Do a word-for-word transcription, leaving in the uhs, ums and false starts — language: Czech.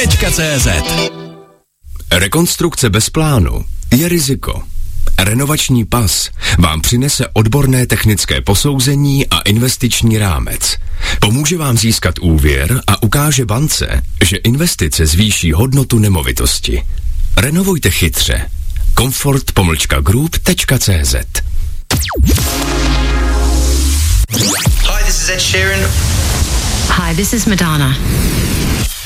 tečka cé zet. Rekonstrukce bez plánu je riziko. Renovační pas vám přinese odborné technické posouzení a investiční rámec. Pomůže vám získat úvěr a ukáže bance, že investice zvýší hodnotu nemovitosti. Renovujte chytře. Comfort pomlčka group tečka cé zet. Hi, this is Ed Sheeran. Hi, this is Madonna.